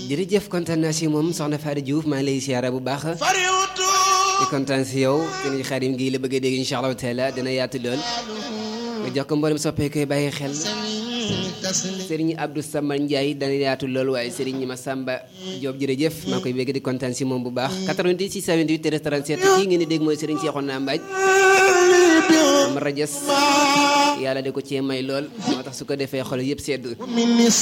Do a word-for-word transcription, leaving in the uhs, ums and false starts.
jërëjëf kontaan naa si moom soxna Fatou Diouf maa ngi lay siyaara bu baax di kontaan si yow sëriñ Xaadim gi la bëgg a dégg incha allahu taala dina yaatu lool nga jox ko mboolem soppee koy bàyyi xel sëriñ Abdou Samane Ndiaye dana yaatu lool waaye sëriñ Massamba Diop jërëjëf maa koy bëgg di kontaan si moom bu baax quatre-vingt-dix six cent vingt-huit treize trente-sept kii ngeen di dégg mooy sëriñ Cheikhouna Mbaye am rajas yàlla de ko cee may lool moo tax su ko defee xol yëpp sedd